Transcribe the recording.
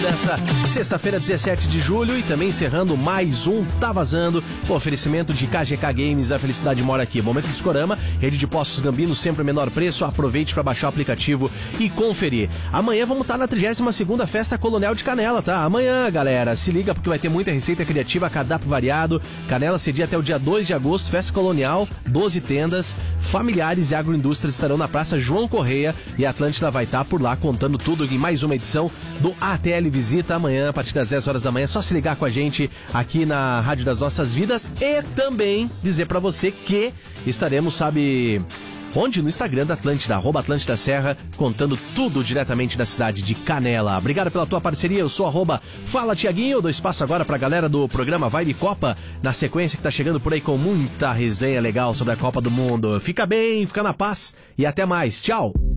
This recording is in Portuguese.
Nessa sexta-feira, 17 de julho, e também encerrando mais um Tá Vazando, com oferecimento de KGK Games, a felicidade mora aqui. Momento de Discorama, rede de postos Gambino, sempre o menor preço. Aproveite para baixar o aplicativo e conferir. Amanhã vamos estar na 32ª Festa Colonial de Canela, tá? Amanhã, galera, se liga porque vai ter muita receita criativa, cardápio variado. Canela cedia até o dia 2 de agosto, Festa Colonial, 12 tendas, familiares e agroindústrias estarão na Praça João Correia, e a Atlântida vai estar por lá contando tudo em mais uma edição do ATL Visita amanhã, a partir das 10 horas da manhã. É só se ligar com a gente aqui na Rádio das Nossas Vidas, e também dizer pra você que estaremos, sabe onde? No Instagram da Atlântida, @AtlântidaSerra, contando tudo diretamente da cidade de Canela. Obrigado pela tua parceria, eu sou @Fala Tiaguinho. Eu dou espaço agora pra galera do programa Vibe Copa, na sequência que tá chegando por aí com muita resenha legal sobre a Copa do Mundo. Fica bem, fica na paz e até mais. Tchau!